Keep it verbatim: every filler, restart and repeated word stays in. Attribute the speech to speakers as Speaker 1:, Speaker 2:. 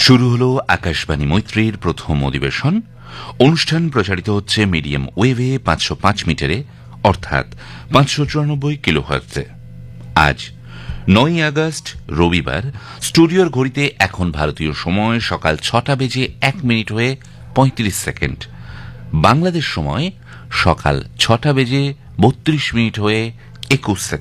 Speaker 1: শুরু হলো আকাশবাণী মৈত্রীর প্রথম অধিবেশন। অনুষ্ঠান প্রচারিত হচ্ছে মিডিয়াম ওয়েভে পাঁচশো পাঁচ মিটারে, অর্থাৎ পাঁচশো চুরানব্বই কিলোহার্টজে। আজ নয় আগস্ট রবিবার। স্টুডিওর ঘড়িতে এখন ভারতীয় সময় সকাল ছটা বেজে এক মিনিট হয়ে পঁয়ত্রিশ সেকেন্ড। বাংলাদেশ সময় সকাল ছটা বেজে বত্রিশ মিনিট হয়ে একুশ সেকেন্ড।